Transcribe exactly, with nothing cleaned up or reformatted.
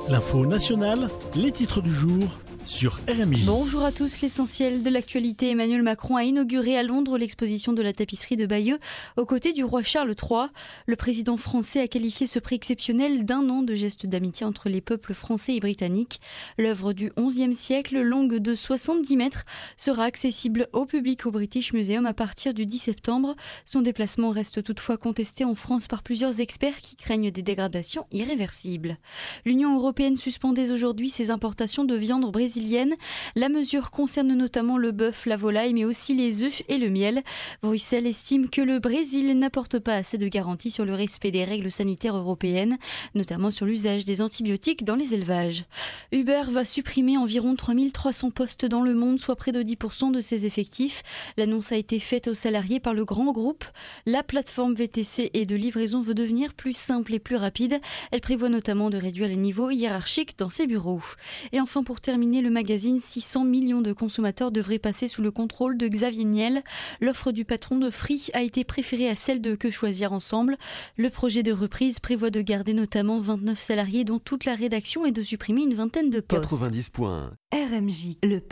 L'info nationale, les titres du jour sur R M J. Bonjour à tous, l'essentiel de l'actualité. Emmanuel Macron a inauguré à Londres l'exposition de la tapisserie de Bayeux aux côtés du roi Charles trois. Le président français a qualifié ce prix exceptionnel d'un an de geste d'amitié entre les peuples français et britanniques. L'œuvre du onzième siècle, longue de soixante-dix mètres, sera accessible au public au British Museum à partir du dix septembre. Son déplacement reste toutefois contesté en France par plusieurs experts qui craignent des dégradations irréversibles. L'Union européenne suspend dès aujourd'hui ses importations de viande brésilienne. La mesure concerne notamment le bœuf, la volaille, mais aussi les œufs et le miel. Bruxelles estime que le Brésil n'apporte pas assez de garanties sur le respect des règles sanitaires européennes, notamment sur l'usage des antibiotiques dans les élevages. Uber va supprimer environ trois mille trois cents postes dans le monde, soit près de dix pour cent de ses effectifs. L'annonce a été faite aux salariés par le grand groupe. La plateforme V T C et de livraison veut devenir plus simple et plus rapide. Elle prévoit notamment de réduire les niveaux hiérarchiques dans ses bureaux. Et enfin, pour terminer, le magazine six cents millions de consommateurs devraient passer sous le contrôle de Xavier Niel. L'offre du patron de Free a été préférée à celle de Que choisir ensemble. Le projet de reprise prévoit de garder notamment vingt-neuf salariés dont toute la rédaction et de supprimer une vingtaine de postes. quatre-vingt-dix points. R M J, le